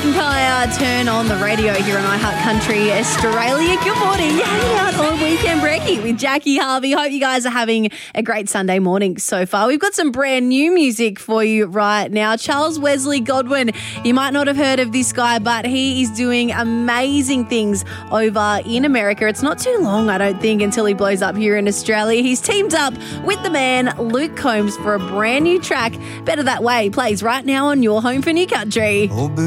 McIntyre, turn on the radio here on iHeart Country Australia. Good morning. You're hanging out on Weekend Brekkie with Jackie Harvey. Hope you guys are having a great Sunday morning so far. We've got some brand new music for you right now. Charles Wesley Godwin. You might not have heard of this guy, but he is doing amazing things over in America. It's not too long, I don't think, until he blows up here in Australia. He's teamed up with the man Luke Combs for a brand new track. Better That Way plays right now on your home for New Country.